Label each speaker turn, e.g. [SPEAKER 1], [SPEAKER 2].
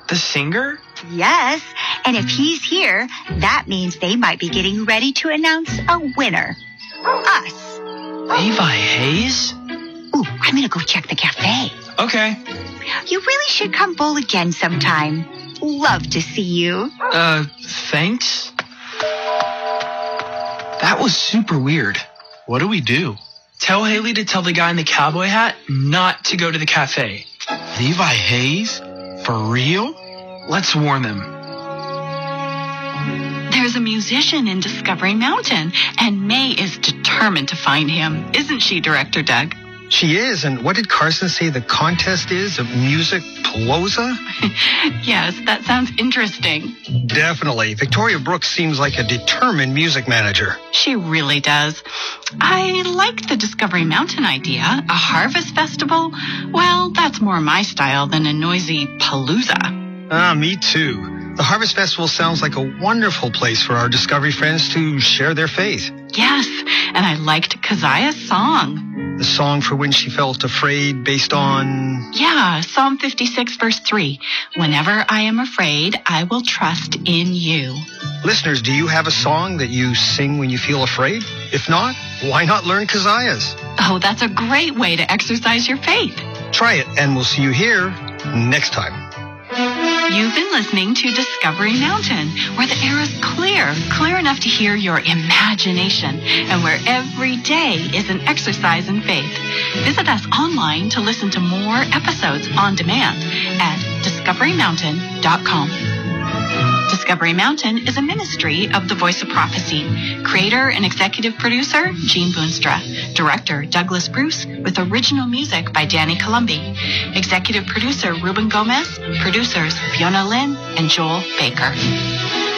[SPEAKER 1] The singer?
[SPEAKER 2] Yes, and if he's here, that means they might be getting ready to announce a winner. Us.
[SPEAKER 1] Levi Hayes?
[SPEAKER 2] Ooh, I'm gonna go check the cafe.
[SPEAKER 1] Okay.
[SPEAKER 2] You really should come bowl again sometime. Love to see you.
[SPEAKER 1] Thanks? That was super weird.
[SPEAKER 3] What do we do?
[SPEAKER 1] Tell Haley to tell the guy in the cowboy hat not to go to the cafe.
[SPEAKER 3] Levi Hayes? For real?
[SPEAKER 1] Let's warn them.
[SPEAKER 4] There's a musician in Discovery Mountain, and May is determined to find him. Isn't she, Director Doug?
[SPEAKER 5] She is, and what did Carson say the contest is? A music palooza?
[SPEAKER 4] Yes, that sounds interesting.
[SPEAKER 5] Definitely. Victoria Brooks seems like a determined music manager.
[SPEAKER 4] She really does. I like the Discovery Mountain idea. A harvest festival? Well, that's more my style than a noisy palooza.
[SPEAKER 5] Me too. The Harvest Festival sounds like a wonderful place for our Discovery friends to share their faith.
[SPEAKER 4] Yes, and I liked Keziah's song.
[SPEAKER 5] The song for when she felt afraid based on...
[SPEAKER 4] Yeah, Psalm 56, verse 3. Whenever I am afraid, I will trust in you.
[SPEAKER 5] Listeners, do you have a song that you sing when you feel afraid? If not, why not learn Keziah's?
[SPEAKER 4] Oh, that's a great way to exercise your faith.
[SPEAKER 5] Try it, and we'll see you here next time.
[SPEAKER 4] You've been listening to Discovery Mountain, where the air is clear enough to hear your imagination, and where every day is an exercise in faith. Visit us online to listen to more episodes on demand at discoverymountain.com. Discovery Mountain is a ministry of the Voice of Prophecy. Creator and executive producer, Gene Boonstra. Director, Douglas Bruce, with original music by Danny Columbi. Executive producer, Ruben Gomez. Producers, Fiona Lynn and Joel Baker.